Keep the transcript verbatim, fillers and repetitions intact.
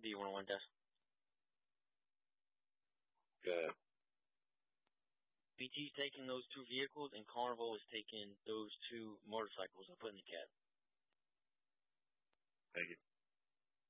D one oh one test. Good. B T's taking those two vehicles, and Carnival is taking those two motorcycles I put in the cab. Thank you.